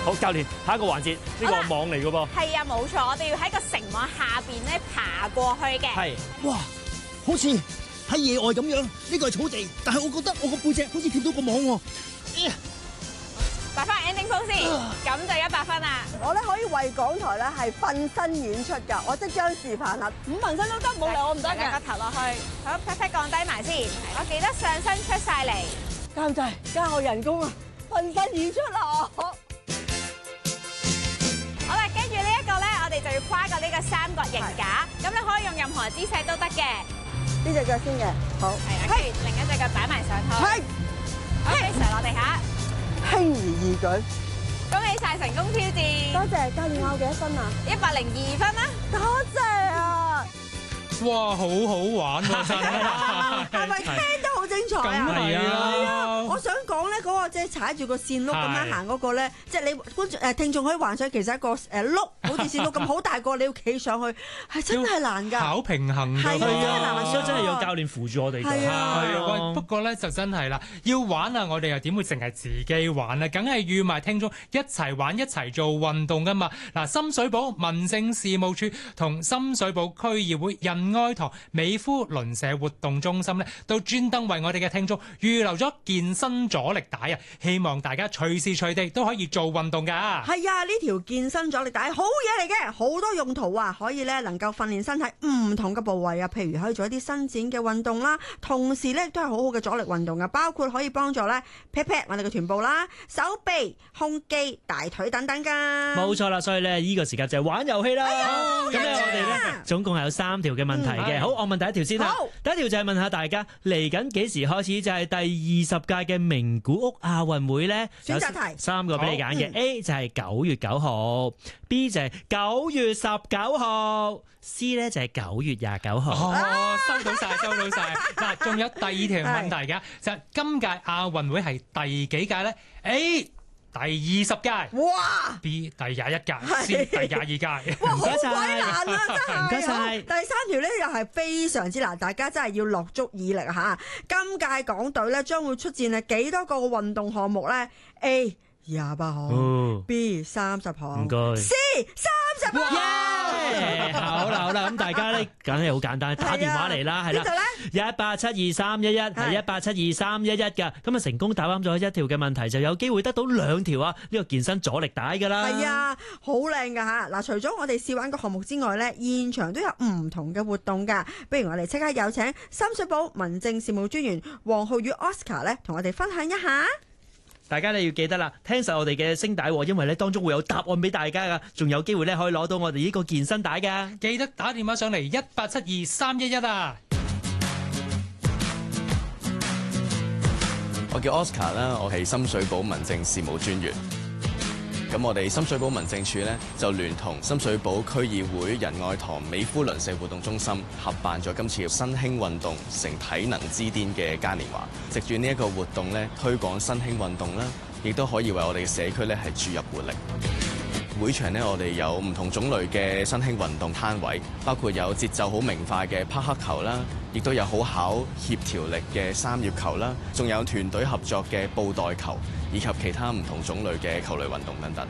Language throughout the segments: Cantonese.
好，教練，下一個環節呢個網嚟嘅噃。 係啊，冇錯，我哋要喺個繩網下邊咧爬過去嘅。 係。 哇，好似喺野外咁樣，呢個係草地，但係我覺得我個背脊好似貼到個網喎。 擺翻 ending pose 先，咁就100分啦。 我咧可以為港台咧係瞓身演出㗎，我即將示範啦，5紋身都得，冇理由我唔得嘅。 個頭落去，好 pat 降低埋先，我記得上身出晒嚟。 監製加我人工啊，瞓身演出啦我。 好啦，跟住呢一個咧，我哋就要跨過呢個三角形架，咁你可以用任何姿勢都得嘅。 呢隻腳先嘅，好。 係啊，跟住另一隻腳擺埋上去。 係。 OK，上落地下。 輕而易舉， 恭喜晒成功挑戰！ 多謝教練，我幾多分啊 ？102分啦！ 多謝啊！ 哇，好好玩喎，真係！ 係咪聽得好精彩啊？ 係啊！ 我想講咧，嗰個即係踩住個線碌咁樣行嗰個咧，即係你觀眾聽眾可以幻想，其實一個碌好似線碌咁好大個，你要企上去係真係難㗎。 考平衡㗎， 係啊， 所以真係有教練扶住我哋。 係啊，不過咧就真係啦，要玩啊，我哋又點會淨係自己玩啊？梗係預埋聽眾一齊玩一齊做運動㗎嘛！嗱，深水埗民政事務處同深水埗區議會仁愛堂美孚鄰舍活動中心咧，都專登為我哋嘅聽眾預留咗健身阻力帶啊！希望大家隨時隨地都可以做運動㗎。 係啊，呢條健身阻力帶好嘢嚟嘅，好多用途啊！可以咧能夠訓練身體唔同嘅部位啊，譬如可以做一啲伸展嘅運動啦，同時咧都係好好嘅阻力運動啊，包括可以幫助咧劈我哋嘅臀部啦、手臂、胸肌、大腿等等㗎。 冇錯啦，所以咧呢個時間就係玩遊戲啦。咁咧我哋咧總共係有3條嘅問題嘅。好，我問第一條先啦。第一條就係問下大家，嚟緊幾時開始就係第20屆嘅名古屋亞運會咧？ 選擇題 3個俾你揀嘅。A 就係9月9號，B 就係9月19號，C 咧就係9月29號。 哦，收到晒，收到晒。嗱，仲有第2條問題㗎，就係今屆亞運會係第幾屆咧？A第20屆， 哇 ！B 第21屆，C 第22屆。 哇，好鬼難啊，真係！ 唔該晒。 第3條咧又係非常之難，大家真係要落足耳力嚇。今屆港隊咧將會出戰係幾多個運動項目咧？A 28項，B 30項， 唔該 ，C 30項。 好啦好啦，咁大家咧梗係好簡單，打電話嚟啦，係啦，1872311係1872311㗎。咁啊成功答啱咗1條嘅問題，就有機會得到2條啊呢個健身阻力帶㗎啦。 係啊，好靚㗎嚇！嗱，除咗我哋試玩個項目之外咧，現場都有唔同嘅活動㗎。不如我哋即刻有請深水埗民政事務專員黃浩宇 Oscar 咧，同我哋分享一下。 大家咧要記得啦，聽實我哋嘅聲帶，因為咧當中會有答案俾大家噶，仲有機會咧可以攞到我哋呢個健身帶噶。 記得打電話上嚟1872311啊！ 我叫 Oscar 啦，我係深水埗民政事務專員。咁我哋深水埗民政處咧就聯同深水埗區議會仁愛堂美孚鄰舍活動中心合辦咗今次新興運動成體能之巔嘅嘉年華，藉住呢一個活動咧推廣新興運動啦，亦都可以為我哋嘅社區咧係注入活力。會場呢，我哋有唔同種類嘅新興運動攤位，包括有節奏好明快嘅匹克球啦，亦都有好考協調力嘅3葉球啦，仲有團隊合作嘅布袋球，以及其他唔同種類嘅球類運動等等。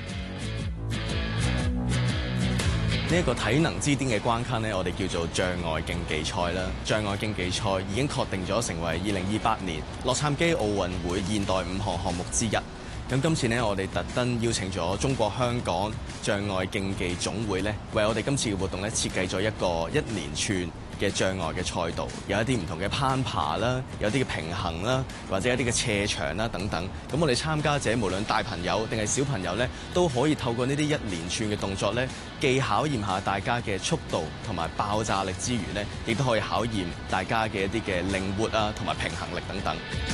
呢一個體能之巔嘅關卡呢，我哋叫做障礙競技賽啦。障礙競技賽已經確定咗成為2028年洛杉磯奧運會現代5項項目之一。咁今次呢，我哋特登邀請咗中國香港障礙競技總會呢，為我哋今次嘅活動呢設計咗一個一連串嘅障礙嘅賽道，有一啲唔同嘅攀爬啦，有啲嘅平衡啦，或者一啲嘅斜牆啦等等。咁我哋參加者無論大朋友定係小朋友呢，都可以透過呢啲一連串嘅動作呢，既考驗下大家嘅速度同埋爆炸力之餘呢，亦都可以考驗大家嘅一啲嘅靈活啊同埋平衡力等等。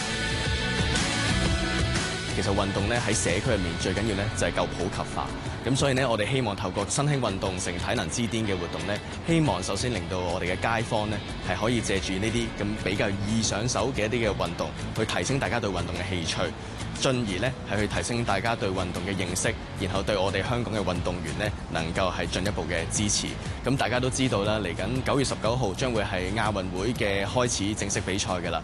其實運動咧喺社區入面最緊要咧就係夠普及化，咁所以呢，我哋希望透過新興運動成體能之巔嘅活動咧，希望首先令到我哋嘅街坊咧係可以借住呢啲咁比較易上手嘅一啲嘅運動，去提升大家對運動嘅興趣，進而咧係去提升大家對運動嘅認識，然後對我哋香港嘅運動員咧能夠係進一步嘅支持。咁大家都知道啦，嚟緊9月19號將會係亞運會嘅開始正式比賽㗎啦。